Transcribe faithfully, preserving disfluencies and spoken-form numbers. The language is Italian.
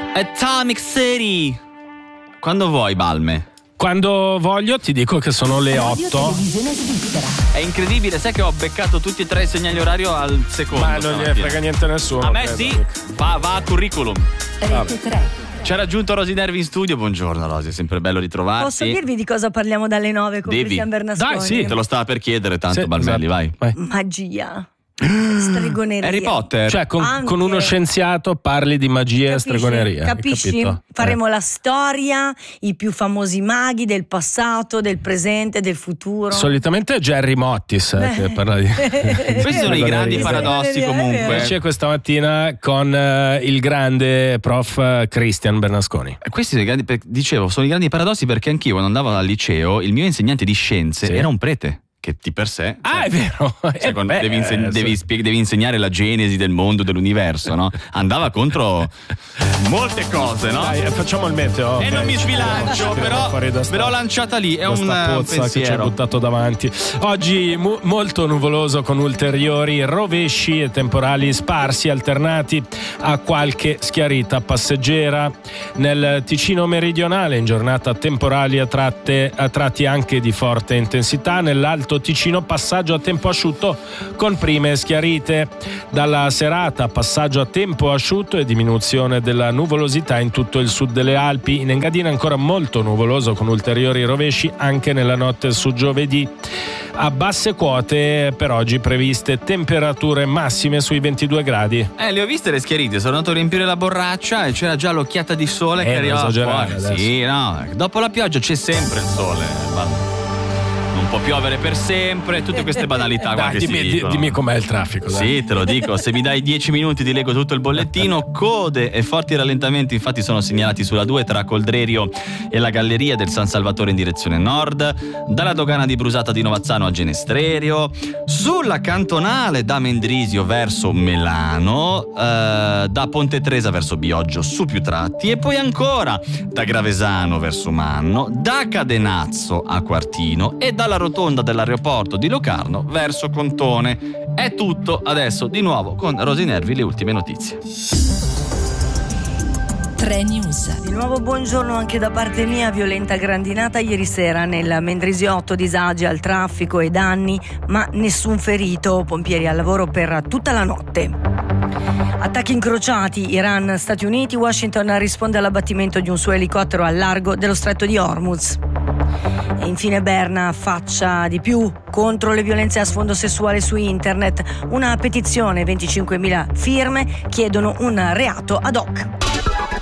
Atomic City. Quando vuoi, Balme? Quando voglio ti dico che sono le otto. È incredibile, sai che ho beccato tutti e tre i segnali orario al secondo. Ma non gliene frega niente a nessuno. A me credo. sì, va, va a curriculum. Rete tre. C'è raggiunto Rosy Nervi in studio. Buongiorno Rosy, è sempre bello ritrovarti. Posso dirvi di cosa parliamo dalle nove con Devi. Cristian Bernasconi? Dai, sì, te lo stava per chiedere tanto, Sì, Balmelli, esatto. vai. Magia. Stregoneria. Harry Potter. Cioè con, Anche. con uno scienziato parli di magia e Capisci? stregoneria. hai Capisci? capito? Faremo Eh. la storia, i più famosi maghi del passato, del presente, del futuro. Solitamente è Jerry Mottis eh, che parla di Questi sono i grandi paradossi comunque. C'è questa mattina con eh, il grande prof eh, Cristian Bernasconi. Questi sono i grandi, per- dicevo, sono i grandi paradossi perché anch'io quando andavo al liceo il mio insegnante di scienze Sì. era un prete. Che di per sé Ah, è vero. cioè, Eh, quando beh, devi, inseg- eh, devi, sì. spieg- devi insegnare la genesi del mondo, dell'universo, no? Andava contro molte cose, no? Dai, facciamo il meteo. E ok, non mi ci sbilancio, tiriamo però, fuori da sta- però lanciata lì è da un sta eh, pozza che ci hai pensiero. buttato davanti. Oggi mu- molto nuvoloso con ulteriori rovesci e temporali sparsi alternati a qualche schiarita passeggera. Nel Ticino meridionale in giornata temporali a, tratte, a tratti anche di forte intensità. Nell'Alto Ticino passaggio a tempo asciutto con prime schiarite. Dalla serata passaggio a tempo asciutto e diminuzione della nuvolosità in tutto il sud delle Alpi. In Engadina ancora molto nuvoloso con ulteriori rovesci anche nella notte su giovedì. A basse quote per oggi previste temperature massime sui ventidue gradi. Eh, le ho viste le schiarite, sono andato a riempire la borraccia e c'era già l'occhiata di sole Eh, che non arrivava esagerare fuori. adesso. Sì, no, dopo la pioggia c'è sempre il sole. Ma non può piovere per sempre, tutte queste banalità qua Dai, che dimmi, si di- dicono. dimmi com'è il traffico. Dai. Sì, te lo dico, se mi dai dieci minuti ti leggo tutto il bollettino. Code e forti rallentamenti infatti sono segnalati sulla due tra Coldrerio e la Galleria del San Salvatore in direzione nord, dalla dogana di Brusata di Novazzano a Genestrerio, sulla cantonale da Mendrisio verso Melano, eh, da Ponte Tresa verso Bioggio su più tratti e poi ancora da Gravesano verso Manno, da Cadenazzo a Quartino e dalla rotonda dell'aeroporto di Locarno verso Contone. È tutto, adesso di nuovo con Rosy Nervi le ultime notizie. tre News. Di nuovo buongiorno anche da parte mia. Violenta grandinata ieri sera nel Mendrisiotto, disagi al traffico e danni, ma nessun ferito. Pompieri al lavoro per tutta la notte. Attacchi incrociati, Iran, Stati Uniti. Washington risponde all'abbattimento di un suo elicottero al largo dello stretto di Hormuz. E infine Berna faccia di più contro le violenze a sfondo sessuale su internet. Una petizione, venticinquemila firme, chiedono un reato ad hoc.